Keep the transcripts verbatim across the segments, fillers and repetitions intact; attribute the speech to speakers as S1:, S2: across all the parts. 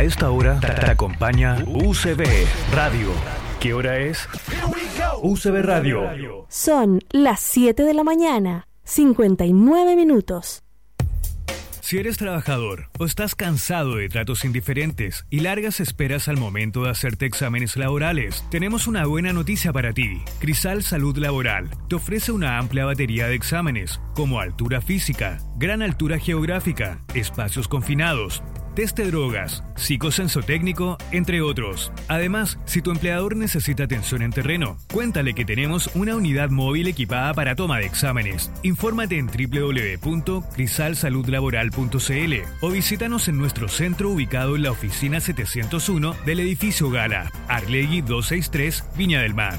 S1: A esta hora te acompaña U C B Radio. ¿Qué hora es? U C B Radio.
S2: Son las siete de la mañana, cincuenta y nueve minutos.
S1: Si eres trabajador o estás cansado de tratos indiferentes y largas esperas al momento de hacerte exámenes laborales, tenemos una buena noticia para ti. Crisal Salud Laboral te ofrece una amplia batería de exámenes, como altura física, gran altura geográfica, espacios confinados, test de drogas, psicosensotécnico, entre otros. Además, si tu empleador necesita atención en terreno, cuéntale que tenemos una unidad móvil equipada para toma de exámenes. Infórmate en doble u doble u doble u punto crisal salud laboral punto c l o visítanos en nuestro centro ubicado en la oficina setecientos uno del edificio Gala, Arlegui doscientos sesenta y tres, Viña del Mar.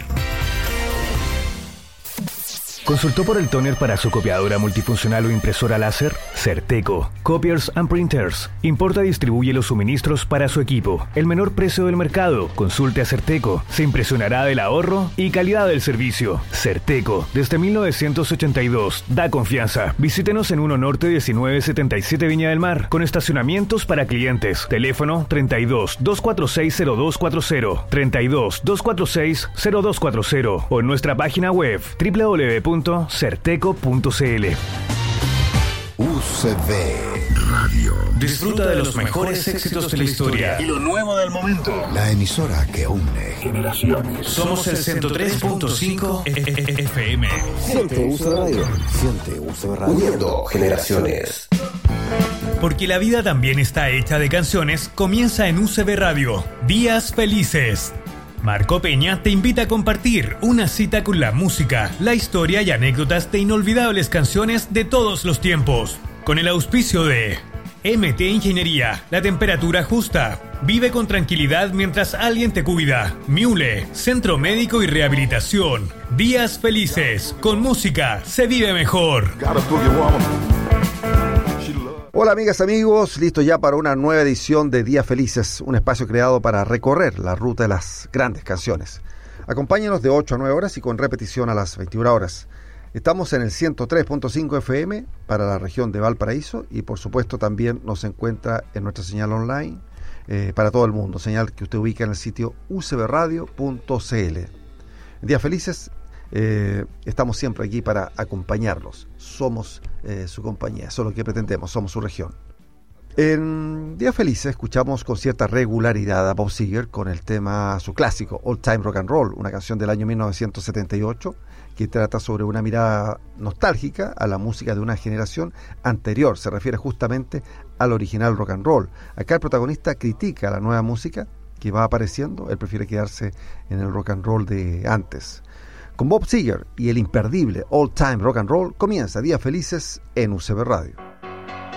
S3: ¿Consultó por el tóner para su copiadora multifuncional o impresora láser? Certeco. Copiers and Printers. Importa y distribuye los suministros para su equipo. El menor precio del mercado. Consulte a Certeco. Se impresionará del ahorro y calidad del servicio. Certeco. Desde mil novecientos ochenta y dos. Da confianza. Visítenos en uno Norte diecinueve setenta y siete Viña del Mar. Con estacionamientos para clientes. Teléfono treinta y dos, doscientos cuarenta y seis, cero dos cuarenta. treinta y dos, doscientos cuarenta y seis, cero dos cuarenta. O en nuestra página web doble u doble u doble u punto certeco punto c l.
S4: U C B Radio.
S1: Disfruta de los mejores éxitos de la historia
S4: y lo nuevo del momento. La emisora que une generaciones.
S1: Somos el ciento tres punto cinco F M.
S4: Siente U C B Radio. Siente U C B Radio. Uniendo generaciones.
S1: Porque la vida también está hecha de canciones, comienza en U C B Radio. Días felices. Marco Peña te invita a compartir una cita con la música, la historia y anécdotas de inolvidables canciones de todos los tiempos. Con el auspicio de M T Ingeniería, la temperatura justa. Vive con tranquilidad mientras alguien te cuida. Miule, Centro Médico y Rehabilitación. Días felices. Con música se vive mejor.
S5: Hola amigas, amigos, listo ya para una nueva edición de Días Felices, un espacio creado para recorrer la ruta de las grandes canciones. Acompáñenos de ocho a nueve horas y con repetición a las veintiuna horas. Estamos en el ciento tres punto cinco F M para la región de Valparaíso y por supuesto también nos encuentra en nuestra señal online eh, para todo el mundo, señal que usted ubica en el sitio u c b radio punto c l. En Días Felices Eh, estamos siempre aquí para acompañarlos. Somos eh, su compañía, eso es lo que pretendemos, somos su región. En Días Felices escuchamos con cierta regularidad a Bob Seger con el tema, su clásico, Old Time Rock and Roll, una canción del año mil novecientos setenta y ocho que trata sobre una mirada nostálgica a la música de una generación anterior. Se refiere justamente al original rock and roll. Acá el protagonista critica la nueva música que va apareciendo, él prefiere quedarse en el rock and roll de antes. Con Bob Seger y el imperdible Old Time Rock and Roll comienza Días Felices en U C B Radio.